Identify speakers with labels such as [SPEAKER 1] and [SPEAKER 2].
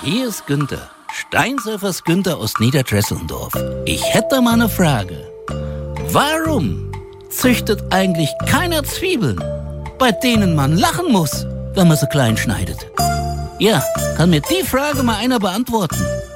[SPEAKER 1] Hier ist Günther, Steinsäufers Günther aus Niederdresselndorf. Ich hätte mal eine Frage. Warum züchtet eigentlich keiner Zwiebeln, bei denen man lachen muss, wenn man sie klein schneidet? Ja, kann mir die Frage mal einer beantworten?